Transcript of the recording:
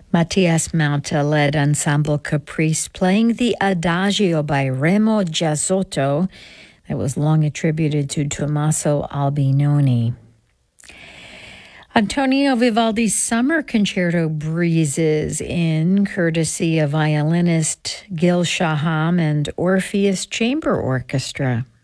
Mattias Mauta led Ensemble Caprice playing the Adagio by Remo Giazzotto that was long attributed to Tommaso Albinoni. Antonio Vivaldi's Summer Concerto breezes in, courtesy of violinist Gil Shaham and Orpheus Chamber Orchestra.